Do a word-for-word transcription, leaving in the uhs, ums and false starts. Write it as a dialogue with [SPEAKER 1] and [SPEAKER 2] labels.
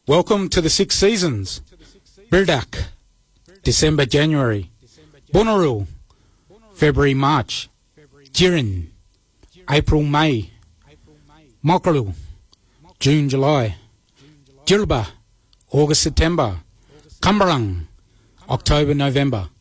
[SPEAKER 1] Welcome to the six seasons. Birdak, December, January. Bonnaroo, February, March. Jirin, April, May. Mokkalu, June, July. Jilba, August, September. Cumberland, October, November.